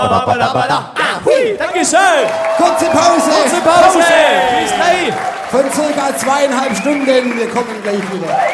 Dankeschön. Kurze Pause. Kurze Pause. Bis gleich. Von circa 2,5 Stunden. Wir kommen gleich wieder.